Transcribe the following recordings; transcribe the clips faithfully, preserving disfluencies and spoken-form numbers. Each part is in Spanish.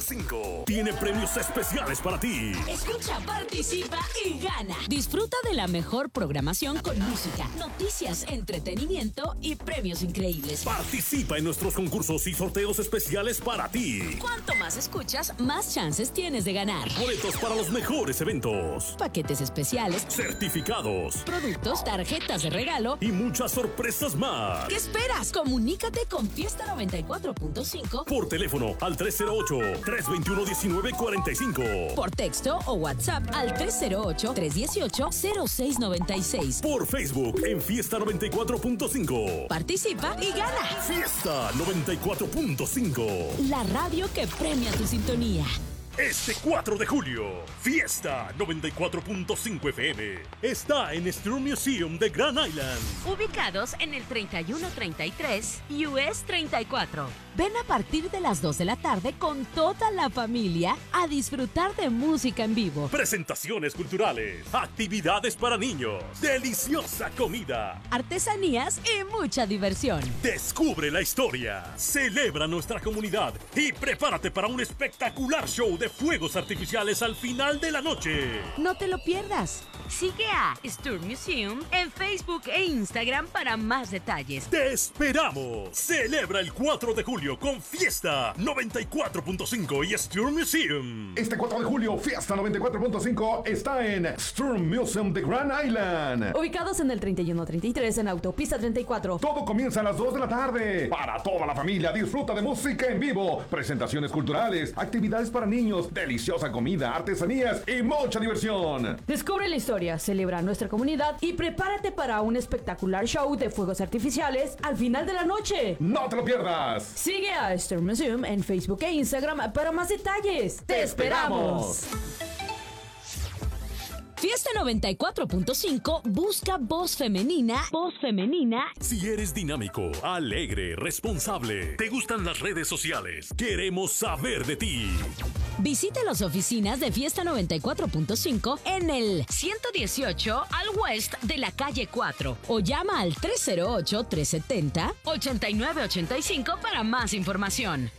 cinco tiene premios especiales para ti. Escucha, participa y gana. Disfruta de la mejor programación con música, noticias, entretenimiento y premios increíbles. Participa en nuestros concursos y sorteos especiales para ti. Cuanto más escuchas, más chances tienes de ganar. Boletos para los mejores eventos, paquetes especiales, certificados, productos, tarjetas de regalo y muchas sorpresas más. ¿Qué esperas? Comunícate con Fiesta noventa y cuatro punto cinco por teléfono al tres cero ocho, tres dos uno, uno nueve cuatro cinco, por texto o WhatsApp al tres cero ocho, tres uno ocho, cero seis nueve seis, por Facebook en Fiesta noventa y cuatro punto cinco. Participa y gana. Fiesta noventa y cuatro punto cinco, la radio que premia tu sintonía. Este cuatro de julio, Fiesta noventa y cuatro punto cinco F M está en Sturm Museum de Grand Island. Ubicados en el treinta y uno treinta y tres U S treinta y cuatro. Ven a partir de las dos de la tarde con toda la familia a disfrutar de música en vivo. Presentaciones culturales, actividades para niños, deliciosa comida, artesanías y mucha diversión. Descubre la historia, celebra nuestra comunidad y prepárate para un espectacular show de fuegos artificiales al final de la noche. No te lo pierdas. Sigue a Sturm Museum en Facebook e Instagram para más detalles. ¡Te esperamos! Celebra el cuatro de julio con Fiesta noventa y cuatro punto cinco y Sturm Museum. Este cuatro de julio, Fiesta noventa y cuatro punto cinco está en Sturm Museum de Grand Island. Ubicados en el treinta y uno treinta y tres en Autopista treinta y cuatro. Todo comienza a las dos de la tarde. Para toda la familia, disfruta de música en vivo, presentaciones culturales, actividades para niños, deliciosa comida, artesanías y mucha diversión. Descubre la historia, celebra nuestra comunidad y prepárate para un espectacular show de fuegos artificiales al final de la noche. ¡No te lo pierdas! Sigue a Sturm Museum en Facebook e Instagram para más detalles. ¡Te esperamos! Fiesta noventa y cuatro punto cinco busca voz femenina, voz femenina. Si eres dinámico, alegre, responsable, te gustan las redes sociales, queremos saber de ti. Visita las oficinas de Fiesta noventa y cuatro punto cinco en el ciento dieciocho al West de la calle cuatro o llama al tres cero ocho, tres siete cero, ocho nueve ocho cinco para más información.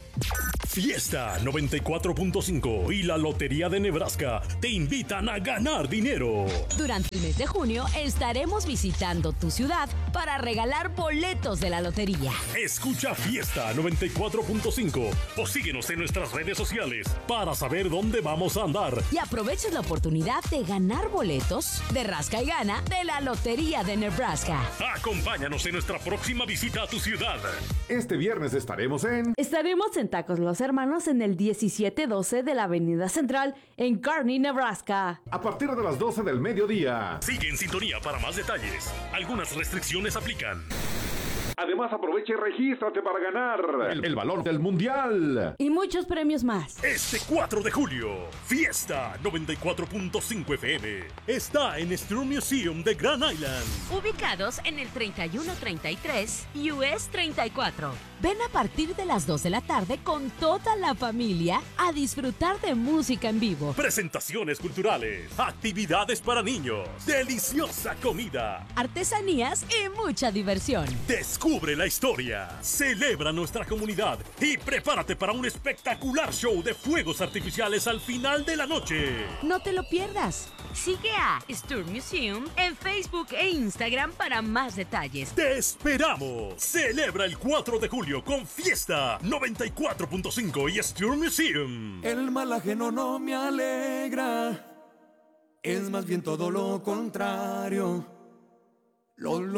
Fiesta noventa y cuatro punto cinco y la Lotería de Nebraska te invitan a ganar dinero. Durante el mes de junio estaremos visitando tu ciudad para regalar boletos de la lotería. Escucha Fiesta noventa y cuatro punto cinco o síguenos en nuestras redes sociales para saber dónde vamos a andar. Y aproveches la oportunidad de ganar boletos de Rasca y Gana de la Lotería de Nebraska. Acompáñanos en nuestra próxima visita a tu ciudad. Este viernes estaremos en... Estaremos en Tacos Los Hermanos en el diecisiete doce de la Avenida Central en Kearney, Nebraska. A partir de las doce del mediodía. Sigue en sintonía para más detalles. Algunas restricciones aplican. Además, aprovecha y regístrate para ganar el, el valor del mundial. Y muchos premios más. Este cuatro de julio, Fiesta noventa y cuatro punto cinco F M está en Sturm Museum de Grand Island. Ubicados en el treinta y uno treinta y tres U S treinta y cuatro. Ven a partir de las dos de la tarde con toda la familia a disfrutar de música en vivo. Presentaciones culturales, actividades para niños, deliciosa comida, artesanías y mucha diversión. Descubre la historia, celebra nuestra comunidad y prepárate para un espectacular show de fuegos artificiales al final de la noche. No te lo pierdas. Sigue a Sturm Museum en Facebook e Instagram para más detalles. ¡Te esperamos! Celebra el cuatro de julio con Fiesta noventa y cuatro punto cinco y Sturm Museum. El mal ajeno no me alegra, es más bien todo lo contrario. Lo, lo